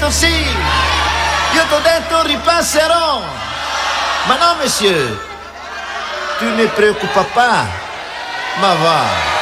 così. Io t'ho detto ripasserò. Ma no, monsieur, tu ne preoccupa pas. Ma va.